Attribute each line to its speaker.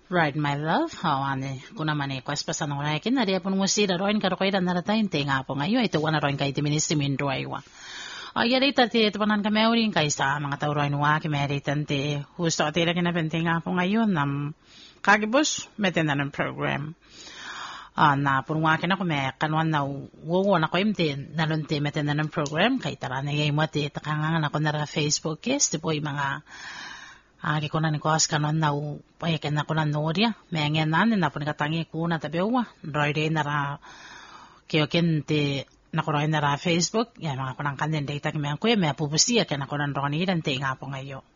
Speaker 1: Right, my love. Ane, kuna mani kwa spasa na wala kin nari apun musira roin karo kaida naratain te nga po ngayo ito wana roin kay tiministimin roiwa. Ayari tati ito panan kami uring kay sa mga tao roin wa kimeri tante husto atira kina pente nga po ngayon nam kagibus meten na ng program. Na pun wa kina kume kanwan na wo na ko imte nalunte meten na ng program kay tara na yay mo ti takanga na ko na Facebook yes tipo mga kikunan ko as kanon na payakin na ko na noria mengen nanin na pun katangi ko na tabewa roide na ra kyokin te na ko na ra Facebook ya mga kunang kanden data kami ko me pupusiya kana ko na ron iran te nga po ngayo